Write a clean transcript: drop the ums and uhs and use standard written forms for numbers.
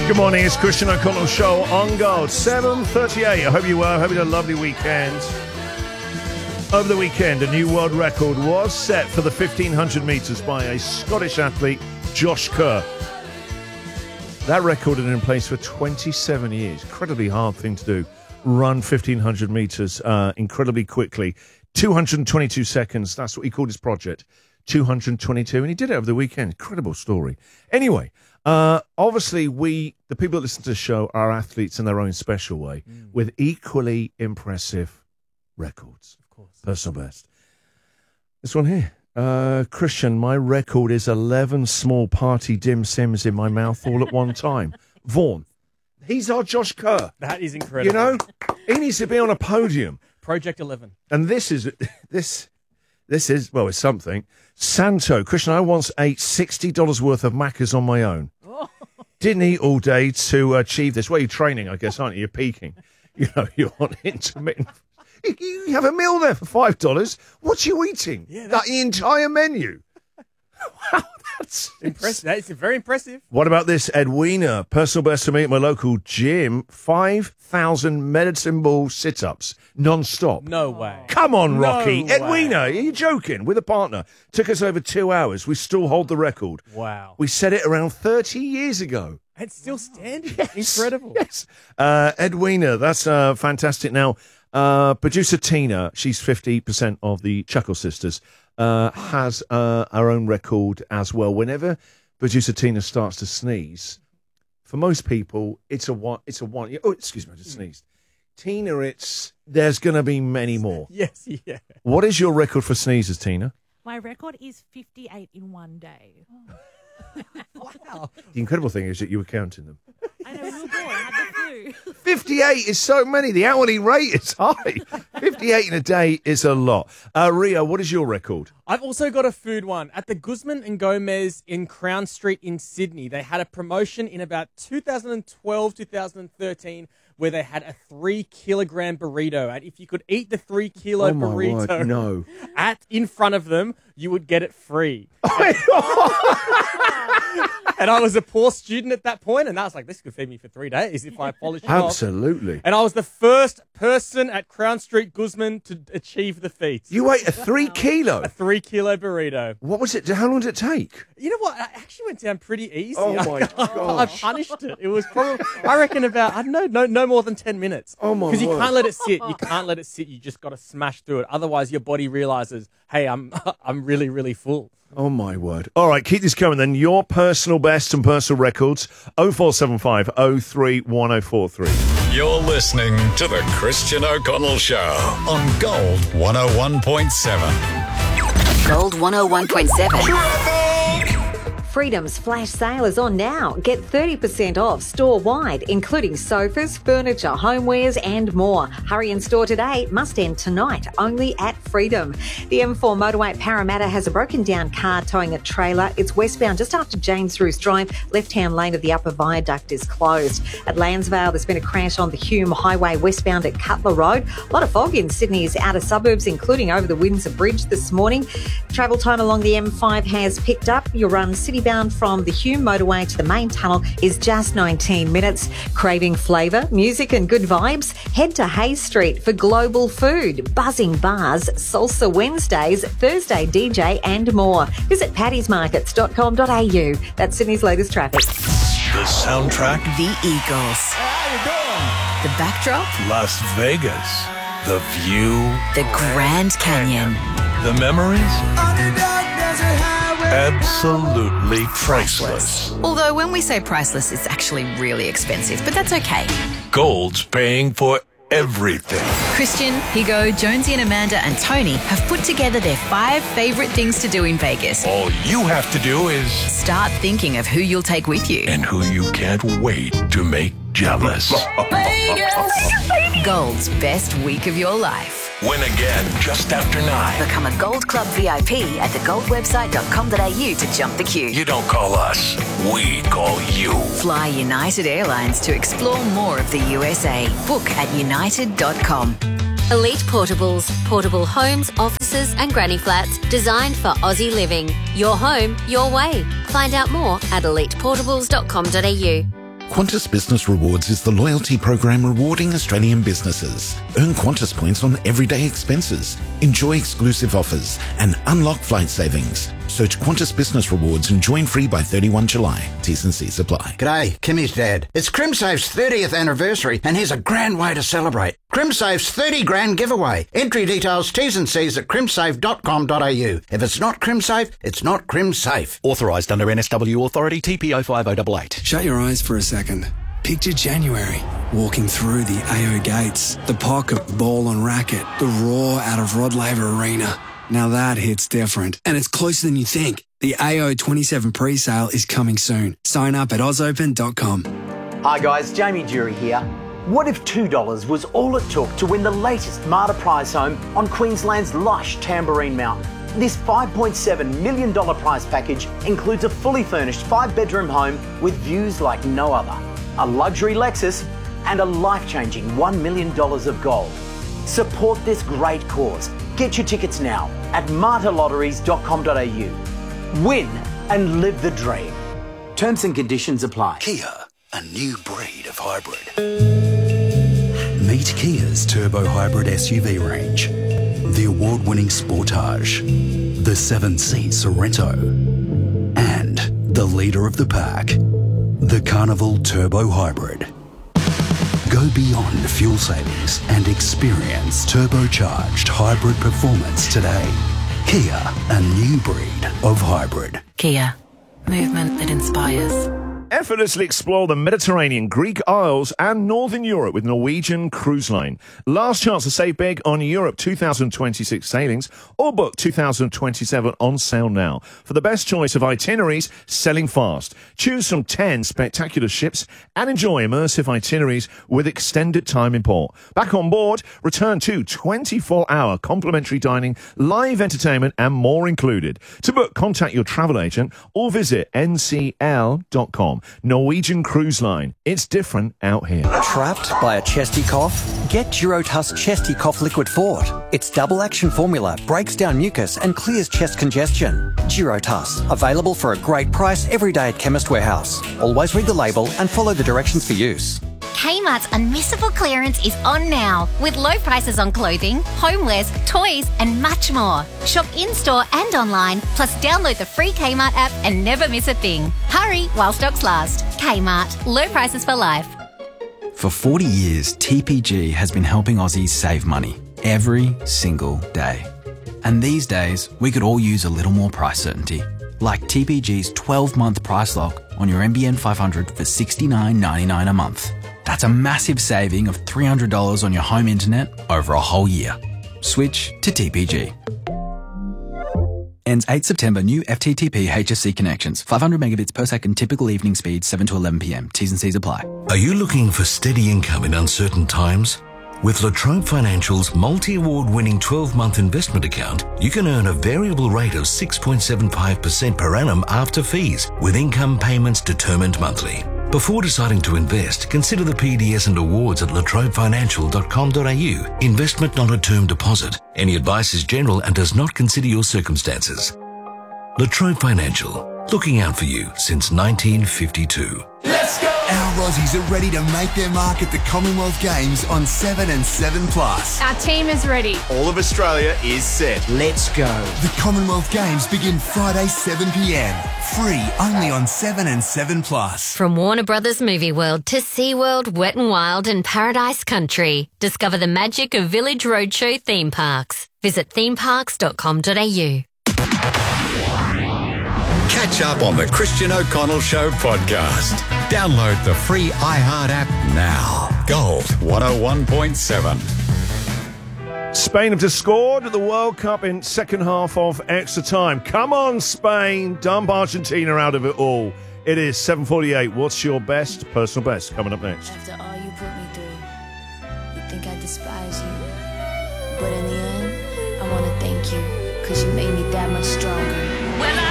Good morning, it's Christian O'Connell Show on Gold, 7:38. I hope you were having a lovely weekend. Over the weekend, a new world record was set for the 1,500 metres by a Scottish athlete, Josh Kerr. That record had been in place for 27 years. Incredibly hard thing to do. Run 1,500 metres incredibly quickly. 222 seconds, that's what he called his project. 222, and he did it over the weekend. Incredible story. Anyway, obviously the people that listen to the show are athletes in their own special way with equally impressive records. Of course. Personal best. This one here. Christian, my record is 11 small party dim sims in my mouth all at one time. Vaughan, he's our Josh Kerr. That is incredible. You know, he needs to be on a podium. Project 11. And this is, well, it's something. Santo, Christian, I once ate $60 worth of Maccas on my own. Didn't eat all day to achieve this. Well, you're training, I guess, aren't you? You're peaking. You know, you're on intermittent. You have a meal there for $5. What are you eating? Yeah, the entire menu. Wow, that's impressive. That's very impressive. What about this? Edwina, personal best for me at my local gym, 5,000 medicine ball sit-ups, non-stop. No way. Come on, Rocky. No Edwina, way. are you joking? With a partner. Took us over 2 hours. We still hold the record. Wow. We set it around 30 years ago. It's still standing. Yes. Incredible. Yes. Edwina, that's fantastic. Now, producer Tina, she's 50% of the Chuckle Sisters, has her own record as well. Whenever producer Tina starts to sneeze, for most people, it's a one. Oh, excuse me, I just sneezed. Tina, there's going to be many more. Yes, yeah. What is your record for sneezes, Tina? My record is 58 in one day. Wow. The incredible thing is that you were counting them. I know, we were born. I had the flu. 58 is so many. The hourly rate is high. 58 in a day is a lot. Rio, what is your record? I've also got a food one. At the Guzman and Gomez in Crown Street in Sydney, they had a promotion in about 2012, 2013, where they had a 3-kilogram burrito. And if you could eat the 3-kilo burrito word, no. in front of them, you would get it free. And I was a poor student at that point, and I was like, this could feed me for 3 days if I polish it off. Absolutely. And I was the first person at Crown Street Guzman to achieve the feat. You ate a 3-kilo? A 3-kilo burrito. What was it? How long did it take? You know what? I actually went down pretty easy. Oh, my I gosh. punished it. It was probably, I reckon about, I don't know, no more than 10 minutes. Oh, my Because you word. can't let it sit. You can't let it sit. You just got to smash through it. Otherwise, your body realizes, hey, I'm really, really full. Oh, my word. All right, keep this coming then. Your personal best and personal records, 0475 03 1043. You're listening to The Christian O'Connell Show on Gold 101.7. Gold 101.7. Freedom's flash sale is on now. Get 30% off store-wide, including sofas, furniture, homewares and more. Hurry in store today. Must end tonight, only at Freedom. The M4 motorway at Parramatta has a broken down car towing a trailer. It's westbound just after James Roos Drive. Left-hand lane of the upper viaduct is closed. At Landsvale, there's been a crash on the Hume Highway westbound at Cutler Road. A lot of fog in Sydney's outer suburbs, including over the Windsor Bridge this morning. Travel time along the M5 has picked up. Your run citybound from the Hume motorway to the main tunnel is just 19 minutes. Craving flavour, music and good vibes? Head to Hayes Street for global food, buzzing bars, salsa Wednesdays, Thursday DJ and more. Visit paddysmarkets.com.au. That's Sydney's latest traffic. The soundtrack, The Eagles. how you doing? The backdrop, Las Vegas. The view, the Grand Canyon. the memories, absolutely priceless. Although when we say priceless, it's actually really expensive, but that's okay. Gold's paying for everything. Christian, Higo, Jonesy and Amanda and Tony have put together their 5 favourite things to do in Vegas. All you have to do is Start thinking of who you'll take with you. and who you can't wait to make jealous. Gold's best week of your life. Win again just after 9. Become a Gold Club VIP at thegoldwebsite.com.au to jump the queue. You don't call us, we call you. Fly United Airlines to explore more of the USA. Book at united.com. Elite Portables, portable homes, offices and granny flats designed for Aussie living. Your home, your way. Find out more at eliteportables.com.au. Qantas Business Rewards is the loyalty program rewarding Australian businesses. Earn Qantas points on everyday expenses, enjoy exclusive offers, and unlock flight savings. Search Qantas Business Rewards and join free by 31 July. T's and C's apply. G'day, Kimmy's dad. It's CrimSafe's 30th anniversary, and here's a grand way to celebrate. CrimSafe's 30 grand giveaway. Entry details, T's and C's at crimsafe.com.au. If it's not CrimSafe, it's not CrimSafe. Authorised under NSW Authority TPO 5088. Shut your eyes for a second. Picture January, walking through the AO gates, the pocket, ball on racket, the roar out of Rod Laver Arena. Now that hits different, and it's closer than you think. The AO 27 pre-sale is coming soon. Sign up at ozopen.com. Hi guys, Jamie Jury here. What if $2 was all it took to win the latest Marta prize home on Queensland's lush Tamborine Mountain? This $5.7 million prize package includes a fully furnished 5-bedroom home with views like no other, a luxury Lexus, and a life-changing $1 million of gold. Support this great cause. Get your tickets now at martalotteries.com.au. Win and live the dream. Terms and conditions apply. Kia, a new breed of hybrid. Meet Kia's turbo hybrid SUV range. The award-winning Sportage, the 7-seat Sorento, and the leader of the pack, the Carnival Turbo Hybrid. Go beyond fuel savings and experience turbocharged hybrid performance today. Kia, a new breed of hybrid. Kia, movement that inspires. Effortlessly explore the Mediterranean, Greek Isles and Northern Europe with Norwegian Cruise Line. Last chance to save big on Europe 2026 sailings or book 2027 on sale now. For the best choice of itineraries, selling fast. Choose from 10 spectacular ships and enjoy immersive itineraries with extended time in port. Back on board, return to 24-hour complimentary dining, live entertainment and more included. To book, contact your travel agent or visit ncl.com. Norwegian Cruise Line. It's different out here. Trapped by a chesty cough? Get Durotuss Chesty Cough Liquid Fort. Its double action formula breaks down mucus and clears chest congestion. Durotuss, available for a great price every day at Chemist Warehouse. Always read the label and follow the directions for use. Kmart's Unmissable Clearance is on now, with low prices on clothing, homewares, toys and much more. Shop in-store and online, plus download the free Kmart app and never miss a thing. Hurry while stocks last. Kmart, low prices for life. For 40 years, TPG has been helping Aussies save money every single day. And these days, we could all use a little more price certainty. Like TPG's 12-month price lock on your NBN 500 for $69.99 a month. That's a massive saving of $300 on your home internet over a whole year. Switch to TPG. Ends 8 September. New FTTP HFC connections. 500 megabits per second. Typical evening speed 7 to 11 p.m. T's and C's apply. Are you looking for steady income in uncertain times? With La Trobe Financial's multi-award winning 12-month investment account, you can earn a variable rate of 6.75% per annum after fees, with income payments determined monthly. Before deciding to invest, consider the PDS and awards at latrobefinancial.com.au. Investment not a term deposit. Any advice is general and does not consider your circumstances. La Trobe Financial, looking out for you since 1952. Let's go! Our Aussies are ready to make their mark at the Commonwealth Games on 7 and 7 Plus. Our team is ready. All of Australia is set. Let's go. The Commonwealth Games begin Friday 7 p.m. Free only on 7 and 7 Plus. From Warner Brothers Movie World to SeaWorld, Wet n Wild and Paradise Country. Discover the magic of Village Roadshow theme parks. Visit themeparks.com.au. Catch up on the Christian O'Connell Show podcast. Download the free iHeart app now. Gold 101.7. Spain have just scored at the World Cup in second half of extra time. Come on, Spain. Dump Argentina out of it all. It is 7:48. What's your best? Personal best coming up next. After all you put me through, you think I despise you. But in the end, I want to thank you because you made me that much stronger.